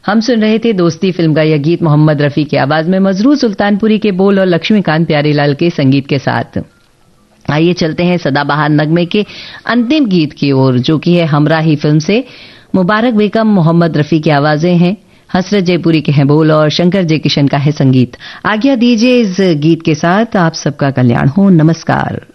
हम सुन रहे थे दोस्ती फिल्म का यह गीत मोहम्मद रफी की आवाज में मजरूर सुल्तानपुरी के बोल और लक्ष्मीकांत प्यारेलाल के संगीत के साथ। आइए चलते हैं सदाबहार नगमे के अंतिम गीत की ओर, जो कि है हमराही फिल्म से। मुबारक बेगम मोहम्मद रफी की आवाजें हैं, हसरत जयपुरी के हैं बोल और शंकर जयकिशन का है संगीत। आज्ञा दीजिए इस गीत के साथ। आप सबका कल्याण हो। नमस्कार।